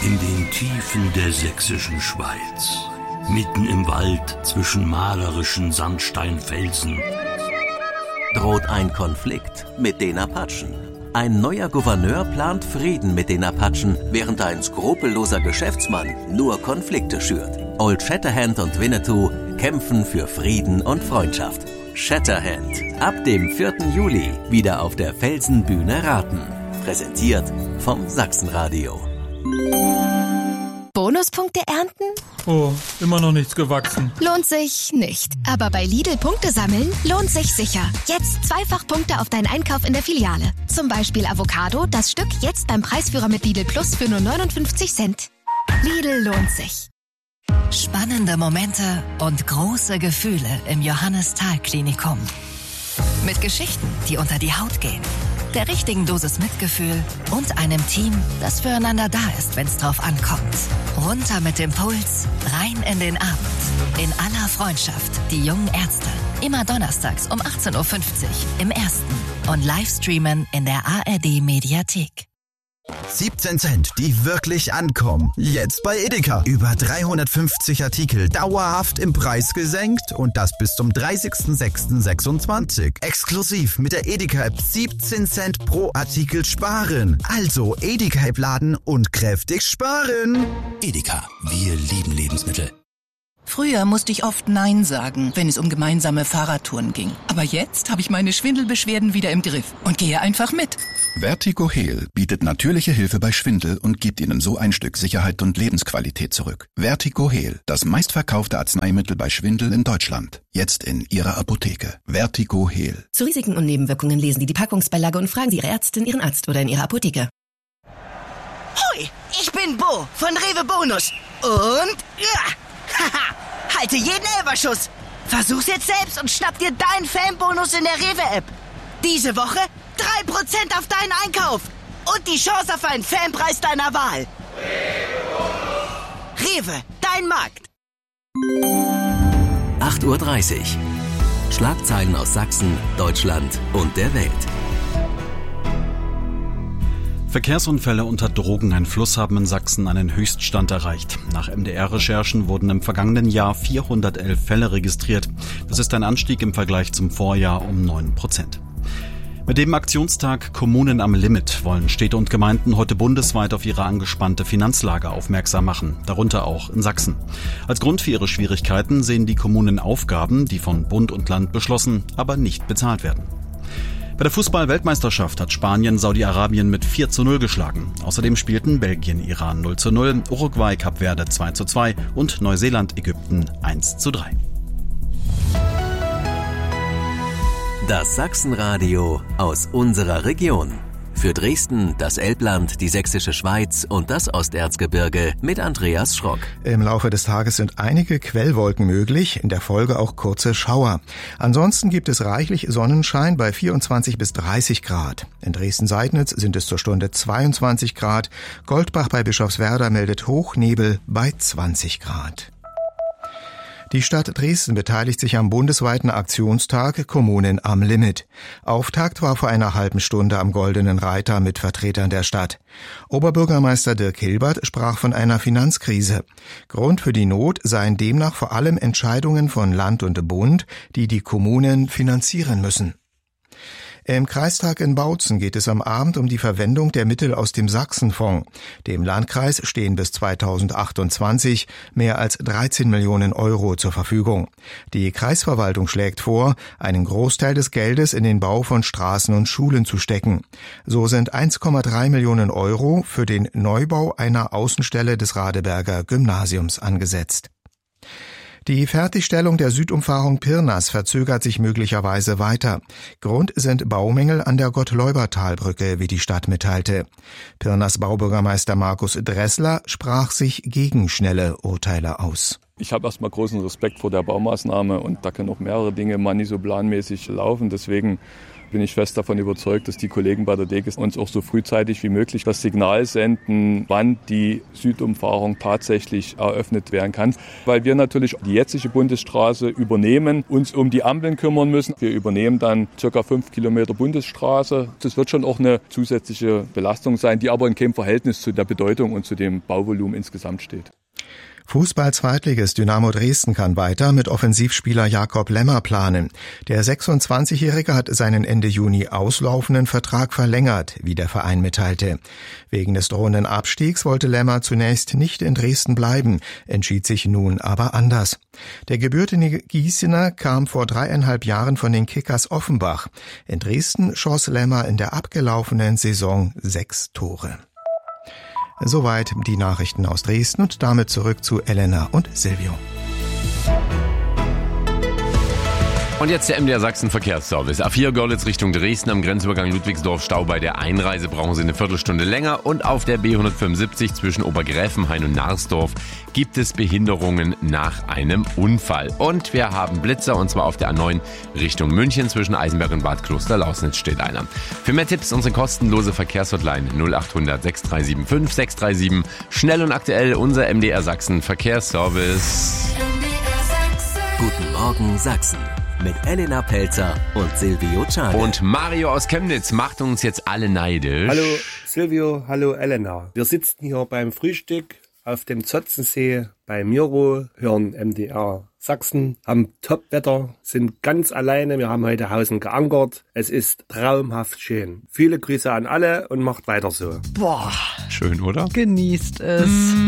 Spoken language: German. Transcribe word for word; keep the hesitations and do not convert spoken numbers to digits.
In den Tiefen der sächsischen Schweiz, mitten im Wald zwischen malerischen Sandsteinfelsen, droht ein Konflikt mit den Apachen. Ein neuer Gouverneur plant Frieden mit den Apachen, während ein skrupelloser Geschäftsmann nur Konflikte schürt. Old Shatterhand und Winnetou kämpfen für Frieden und Freundschaft. Shatterhand, ab dem vierten Juli wieder auf der Felsenbühne Raten. Präsentiert vom Sachsenradio. Bonuspunkte ernten? Oh, immer noch nichts gewachsen. Lohnt sich nicht. Aber bei Lidl Punkte sammeln lohnt sich sicher. Jetzt zweifach Punkte auf deinen Einkauf in der Filiale. Zum Beispiel Avocado, das Stück jetzt beim Preisführer mit Lidl Plus für nur neunundfünfzig Cent. Lidl lohnt sich. Spannende Momente und große Gefühle im Johannes-Thal-Klinikum. Mit Geschichten, die unter die Haut gehen. Der richtigen Dosis Mitgefühl und einem Team, das füreinander da ist, wenn es drauf ankommt. Runter mit dem Puls, rein in den Abend. In aller Freundschaft, die jungen Ärzte. Immer donnerstags um achtzehn Uhr fünfzig im Ersten und Livestreamen in der A R D-Mediathek. siebzehn Cent, die wirklich ankommen. Jetzt bei Edeka. Über dreihundertfünfzig Artikel dauerhaft im Preis gesenkt und das bis zum dreißigsten sechsten sechsundzwanzig. Exklusiv mit der Edeka-App siebzehn Cent pro Artikel sparen. Also Edeka-App laden und kräftig sparen. Edeka, wir lieben Lebensmittel. Früher musste ich oft Nein sagen, wenn es um gemeinsame Fahrradtouren ging. Aber jetzt habe ich meine Schwindelbeschwerden wieder im Griff und gehe einfach mit. Vertigo Heal bietet natürliche Hilfe bei Schwindel und gibt Ihnen so ein Stück Sicherheit und Lebensqualität zurück. Vertigo Heal, das meistverkaufte Arzneimittel bei Schwindel in Deutschland. Jetzt in Ihrer Apotheke. Vertigo Heal. Zu Risiken und Nebenwirkungen lesen Sie die Packungsbeilage und fragen Sie Ihre Ärztin, Ihren Arzt oder in Ihrer Apotheke. Hoi, ich bin Bo von Rewe Bonus. Und ja, haha, halte jeden Elberschuss. Versuch's jetzt selbst und schnapp dir deinen Fanbonus in der Rewe-App. Diese Woche drei Prozent auf deinen Einkauf und die Chance auf einen Fanpreis deiner Wahl. Rewe, dein Markt. acht Uhr dreißig. Schlagzeilen aus Sachsen, Deutschland und der Welt. Verkehrsunfälle unter Drogeneinfluss haben in Sachsen einen Höchststand erreicht. Nach M D R-Recherchen wurden im vergangenen Jahr vierhundertelf Fälle registriert. Das ist ein Anstieg im Vergleich zum Vorjahr um neun Prozent. Mit dem Aktionstag Kommunen am Limit wollen Städte und Gemeinden heute bundesweit auf ihre angespannte Finanzlage aufmerksam machen, darunter auch in Sachsen. Als Grund für ihre Schwierigkeiten sehen die Kommunen Aufgaben, die von Bund und Land beschlossen, aber nicht bezahlt werden. Bei der Fußball-Weltmeisterschaft hat Spanien Saudi-Arabien mit vier zu null geschlagen. Außerdem spielten Belgien Iran null zu null, Uruguay Kap Verde zwei zu zwei und Neuseeland Ägypten eins zu drei. Das Sachsenradio aus unserer Region. Für Dresden, das Elbland, die Sächsische Schweiz und das Osterzgebirge mit Andreas Schrock. Im Laufe des Tages sind einige Quellwolken möglich, in der Folge auch kurze Schauer. Ansonsten gibt es reichlich Sonnenschein bei vierundzwanzig bis dreißig Grad. In Dresden-Seidnitz sind es zur Stunde zweiundzwanzig Grad. Goldbach bei Bischofswerda meldet Hochnebel bei zwanzig Grad. Die Stadt Dresden beteiligt sich am bundesweiten Aktionstag Kommunen am Limit. Auftakt war vor einer halben Stunde am Goldenen Reiter mit Vertretern der Stadt. Oberbürgermeister Dirk Hilbert sprach von einer Finanzkrise. Grund für die Not seien demnach vor allem Entscheidungen von Land und Bund, die die Kommunen finanzieren müssen. Im Kreistag in Bautzen geht es am Abend um die Verwendung der Mittel aus dem Sachsenfonds. Dem Landkreis stehen bis zweitausendachtundzwanzig mehr als dreizehn Millionen Euro zur Verfügung. Die Kreisverwaltung schlägt vor, einen Großteil des Geldes in den Bau von Straßen und Schulen zu stecken. So sind eins Komma drei Millionen Euro für den Neubau einer Außenstelle des Radeberger Gymnasiums angesetzt. Die Fertigstellung der Südumfahrung Pirnas verzögert sich möglicherweise weiter. Grund sind Baumängel an der Gottleubertalbrücke, wie die Stadt mitteilte. Pirnas Baubürgermeister Markus Dressler sprach sich gegen schnelle Urteile aus. Ich habe erstmal großen Respekt vor der Baumaßnahme und da können auch mehrere Dinge mal nicht so planmäßig laufen. Deswegen bin ich fest davon überzeugt, dass die Kollegen bei der Dekes uns auch so frühzeitig wie möglich das Signal senden, wann die Südumfahrung tatsächlich eröffnet werden kann. Weil wir natürlich die jetzige Bundesstraße übernehmen, uns um die Ampeln kümmern müssen. Wir übernehmen dann circa fünf Kilometer Bundesstraße. Das wird schon auch eine zusätzliche Belastung sein, die aber in keinem Verhältnis zu der Bedeutung und zu dem Bauvolumen insgesamt steht. Fußball-Zweitligist Dynamo Dresden kann weiter mit Offensivspieler Jakob Lemmer planen. Der sechsundzwanzigjährige hat seinen Ende Juni auslaufenden Vertrag verlängert, wie der Verein mitteilte. Wegen des drohenden Abstiegs wollte Lemmer zunächst nicht in Dresden bleiben, entschied sich nun aber anders. Der gebürtige Gießener kam vor dreieinhalb Jahren von den Kickers Offenbach. In Dresden schoss Lemmer in der abgelaufenen Saison sechs Tore. Soweit die Nachrichten aus Dresden und damit zurück zu Elena und Silvio. Und jetzt der M D R Sachsen Verkehrsservice. A vier Görlitz Richtung Dresden am Grenzübergang Ludwigsdorf Stau bei der Einreise, brauchen Sie eine Viertelstunde länger. Und auf der B hundertfünfundsiebzig zwischen Obergräfenhain und Narsdorf gibt es Behinderungen nach einem Unfall. Und wir haben Blitzer, und zwar auf der A neun Richtung München zwischen Eisenberg und Bad Kloster-Lausnitz steht einer. Für mehr Tipps unsere kostenlose Verkehrshotline null achthundert sechs drei sieben fünf sechs drei sieben. Schnell und aktuell unser M D R Sachsen Verkehrsservice. Guten Morgen Sachsen. Mit Elena Pelzer und Silvio Czale. Und Mario aus Chemnitz macht uns jetzt alle neidisch. Hallo Silvio, hallo Elena. Wir sitzen hier beim Frühstück auf dem Zotzensee bei Miro, hören M D R Sachsen, haben Top-Wetter, sind ganz alleine. Wir haben heute Hausen geankert. Es ist traumhaft schön. Viele Grüße an alle und macht weiter so. Boah. Schön, oder? Genießt es.